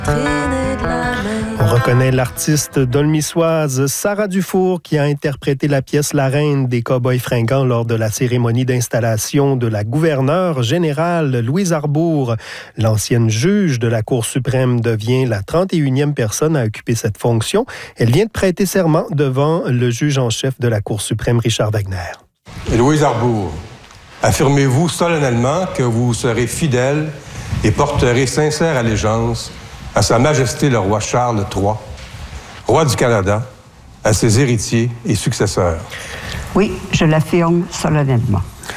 On reconnaît l'artiste dolmissoise Sarah Dufour qui a interprété la pièce La Reine des Cowboys fringants lors de la cérémonie d'installation de la gouverneure générale Louise Arbour. L'ancienne juge de la Cour suprême devient la 31e personne à occuper cette fonction. Elle vient de prêter serment devant le juge en chef de la Cour suprême, Richard Wagner. Louise Arbour, affirmez-vous solennellement que vous serez fidèle et porterez sincère allégeance à Sa Majesté le roi Charles III, roi du Canada, à ses héritiers et successeurs. Oui, je l'affirme solennellement.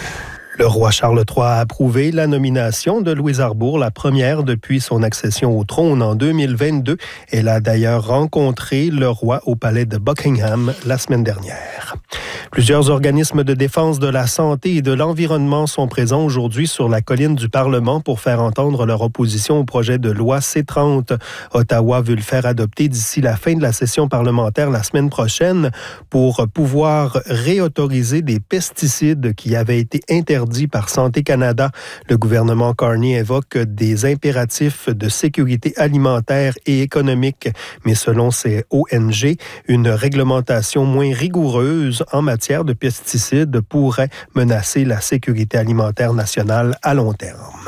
Le roi Charles III a approuvé la nomination de Louise Arbour, la première depuis son accession au trône en 2022. Elle a d'ailleurs rencontré le roi au palais de Buckingham la semaine dernière. Plusieurs organismes de défense de la santé et de l'environnement sont présents aujourd'hui sur la colline du Parlement pour faire entendre leur opposition au projet de loi C-30. Ottawa veut le faire adopter d'ici la fin de la session parlementaire la semaine prochaine pour pouvoir réautoriser des pesticides qui avaient été interdits par Santé Canada. Le gouvernement Carney évoque des impératifs de sécurité alimentaire et économique, mais selon ces ONG, une réglementation moins rigoureuse en matière de pesticides pourrait menacer la sécurité alimentaire nationale à long terme.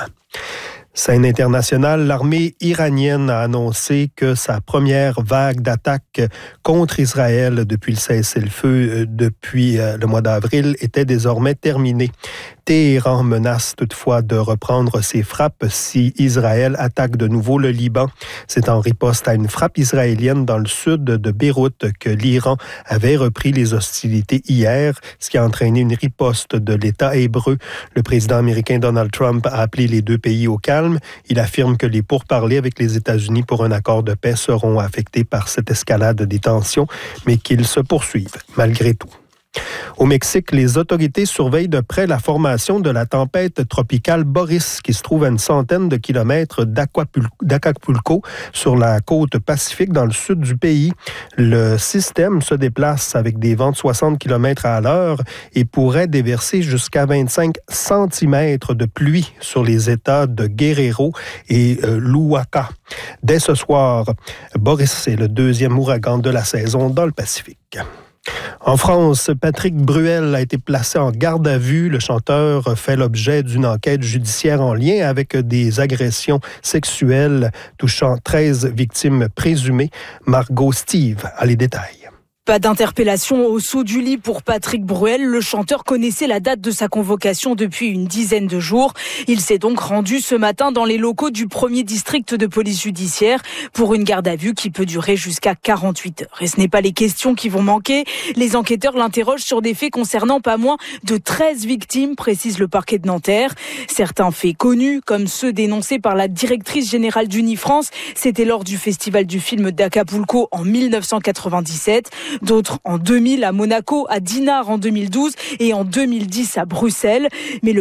Scène internationale, l'armée iranienne a annoncé que sa première vague d'attaques contre Israël depuis le cessez-le-feu depuis le mois d'avril était désormais terminée. Téhéran menace toutefois de reprendre ses frappes si Israël attaque de nouveau le Liban. C'est en riposte à une frappe israélienne dans le sud de Beyrouth que l'Iran avait repris les hostilités hier, ce qui a entraîné une riposte de l'État hébreu. Le président américain Donald Trump a appelé les deux pays au calme. Il affirme que les pourparlers avec les États-Unis pour un accord de paix seront affectés par cette escalade des tensions, mais qu'ils se poursuivent malgré tout. Au Mexique, les autorités surveillent de près la formation de la tempête tropicale Boris, qui se trouve à une centaine de kilomètres d'Acapulco, sur la côte pacifique dans le sud du pays. Le système se déplace avec des vents de 60 km à l'heure et pourrait déverser jusqu'à 25 cm de pluie sur les États de Guerrero et l'Oaxaca. Dès ce soir, Boris est le deuxième ouragan de la saison dans le Pacifique. En France, Patrick Bruel a été placé en garde à vue. Le chanteur fait l'objet d'une enquête judiciaire en lien avec des agressions sexuelles touchant 13 victimes présumées. Margot Steve a les détails. Pas d'interpellation au saut du lit pour Patrick Bruel. Le chanteur connaissait la date de sa convocation depuis une dizaine de jours. Il s'est donc rendu ce matin dans les locaux du 1er district de police judiciaire pour une garde à vue qui peut durer jusqu'à 48 heures. Et ce n'est pas les questions qui vont manquer. Les enquêteurs l'interrogent sur des faits concernant pas moins de 13 victimes, précise le parquet de Nanterre. Certains faits connus, comme ceux dénoncés par la directrice générale d'Unifrance, c'était lors du festival du film d'Acapulco en 1997. D'autres en 2000 à Monaco, à Dinard en 2012 et en 2010 à Bruxelles. Mais